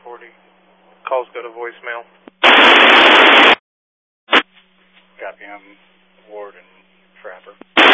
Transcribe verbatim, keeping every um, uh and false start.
forty. Calls go to voicemail. Copy, I'm Ward and Trapper.